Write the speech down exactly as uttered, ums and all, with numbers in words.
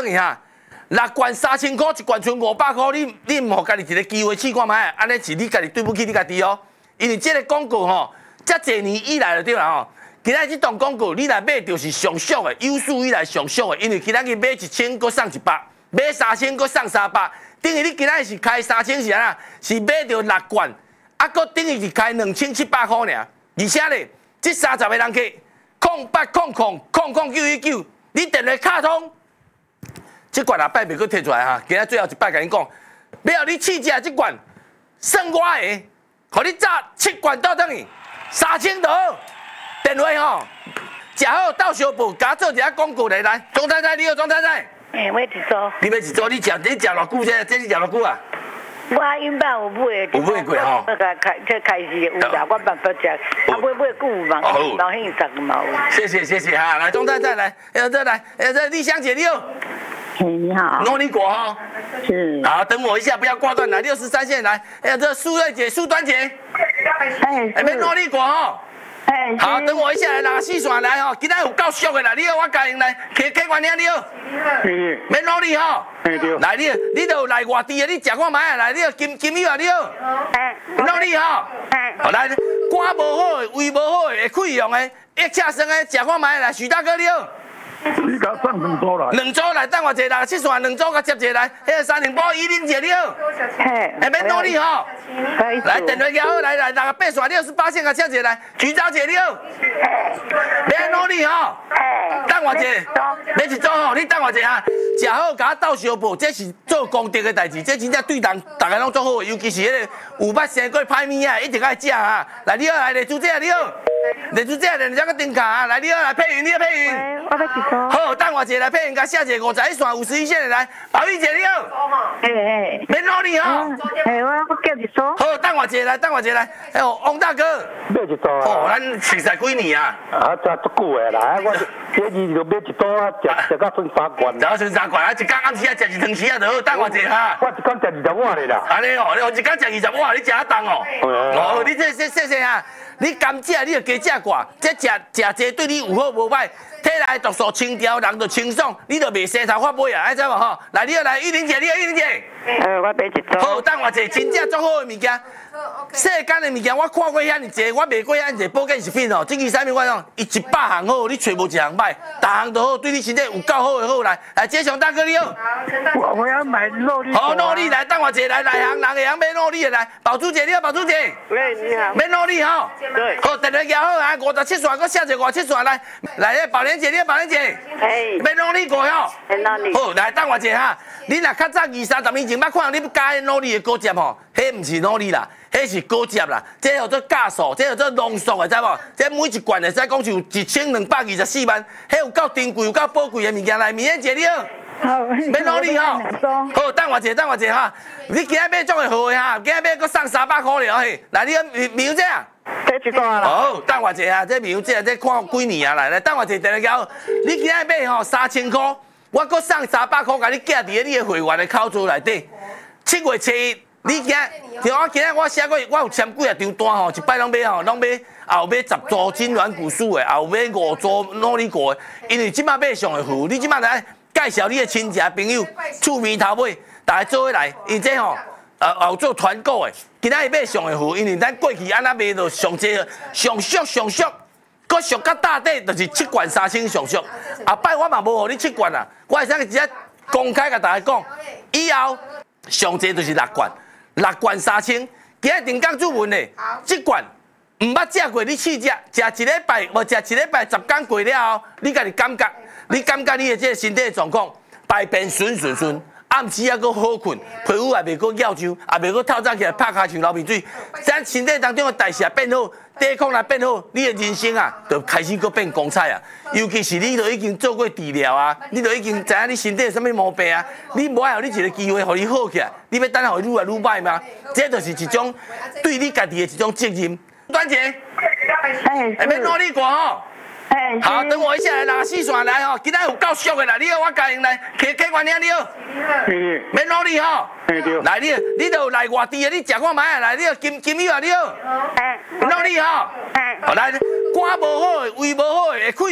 等于哈，六罐三千块，一罐剩五百块，你你唔互家己一个机会试看卖，安尼是你家己对不起你家己哦。因为这个广告吼，遮侪年以来就对啦吼。今仔这档广告，你来买就是上俗的，有史以来上俗的，因为今仔日买一千，搁送一百；买三千，搁送三百。等于你今仔是开三千是安那？是买到六罐，啊，搁等于是开两千七百块尔。而且咧，这三十个人客，空八空空空空九一九，你电话卡通。这罐啊，摆袂搁摕出来哈！今仔最后一摆甲你讲，要你试食这罐，算我的，互你炸七罐倒等于三千多。电话吼，食好到小铺，甲做一下广告来来。庄太太，你好，庄太太。 诶，我一组。 你要一组，你食你食偌久这？这你食偌久啊？ 我因爸有买， 有买过吼。 那个开这开始有啦，我办法食，啊买买久嘛，老现十个嘛有。 谢谢谢谢哈，来庄太太来，哎这来，哎这丽香姐你好。 嘿，你好。 努力果哈。 是。 好，等我一下，不要挂断，来六十三线来，哎这苏瑞姐、苏端姐。 哎。 哎，别努力果哈。 哎， 好，等我一下来拿四线来吼，今仔有够俗的啦，你好，我教因来，客客观听你好，免努力吼，来你，你都来外地的，你食看卖啊，来你金金友啊，你好，努力吼，好来，肝无好的，胃无好的，会溃疡的，腋下酸的，食看卖来，徐大哥你好。 你甲送两组来， 两组来，等我一下，六七线两组甲接一下来，迄个三零八一零姐你好， 嘿， 下面努力吼，来电话摇好，来来，六个八线六十八线甲接一下来，徐小姐你好，免努力吼，等我一下，要一组吼，你等我一下哈，食好甲我斗相报，这是做功德的代志，这真正对人大家拢做好，尤其是迄个有捌生过歹物啊，一定爱食啊，来你好，来李主姐你好。李主姐，连这个灯卡啊，来你好，来配云，你好配云。 我要一组。 好，等我一下来配云，甲下一个五十一线、五十一线的来，宝玉姐你好。 嘿嘿。 免努力吼。 嘿，我我叫一组。 好，等我一下来，等我一下来。哎呦，王大哥。 买一组啊。 哦，咱熟识几年啊？ 啊，真足久的啦，我第二就买一组啊，食食到剩三罐。 食到剩三罐啊，一工暗时啊食一汤匙啊就好，等我一下哈。 我一工食二十碗的啦。 安尼哦，你一工食二十碗，你食啊重哦。哦，你这这谢谢啊。你甘蔗你就加食寡，这食食这对你有好无歹，体内毒素清调，人就清爽，你就袂生头发尾啊，爱知无吼？来，你好来，玉玲姐，你好玉玲姐。 呃，我买一组。 好，等我一真正足好的物件。世间的物件我看过遐尼济，我卖过遐尼济保健食品哦。这个啥物我讲，伊一百项好，你找无一项歹，逐项都好，对你身体有够好的好来。来，杰雄大哥你好。 我我要买肉力。 好，努力来，等我一下来，内行人会晓买努力的来。宝珠姐你好，宝珠姐。 喂，你好。 免努力吼。 对。 好，电话摇好啊，五十七线，搁下一个五十七线来。来，咧宝莲姐，你好，宝莲姐。 嘿。 免努力过吼。 免努力。 好，来等我一下哈。你若较早二三十年前捌看你加努力的果汁吼，迄毋是努力啦。迄是果汁啦，这叫做加速，这叫做浓缩的，知无？这每一罐会使讲就一千两百二十四万，迄有够珍贵、有够宝贵的物件来。明艳姐你好， 好， 免努力吼。好，等我一下，等我一下哈。你今仔买种的好的哈，今仔买搁送三百块了嘿。来，你明艳姐啊， 这一罐啦。 好，等我一下，这明艳姐这看几年啊？来来，等我一下，电话交。你今仔买吼三千块，我搁送三百块，甲你寄伫你的会员的口座内底。七月七一。你今听我今仔我写过，我有签几啊张单吼，一摆拢买吼，拢买后买十组金软骨素的，后买五组努力过的，因为即摆买上会付，你即摆来介绍你的亲戚朋友，厝面头尾，大家做伙来，因这吼呃后做团购的，今仔日买上会付，因为咱过去安那卖就上济上俗上俗，搁俗到大底就是七罐三千上俗，后摆我嘛无互你七罐啊，我会使直接公开甲大家讲，以后上济就是六罐。六罐三千，今日定岗主问的，这罐唔捌食过，你试食，食一礼拜，无食一礼拜十天过了后，你家己感觉，你感觉你的这个身体的状况，排便顺顺顺，暗时还阁好困，皮肤也袂阁咬痒，也袂阁透早起来拍骹像流鼻水，咱身体当中的代谢变好，抵抗力变好，你的人生啊，就开始阁变光彩啊！尤其是你都已经做过治疗啊，你都已经知影你身体有啥物毛病啊，你无爱互你一个机会，互你好起来，你要等下互愈来愈歹吗？这就是一种对你家己的一种责任。端姐， 哎， 下面努力过吼。 哎， 好，等我一下来拿四线来吼，今仔有够俗的啦！你好，我教因来，客客观听你好，免努力吼。来你，你都来外地的，你食看卖啊！来你金金友啊，你好，努力吼。好来，肝无好的，胃无好的，会溃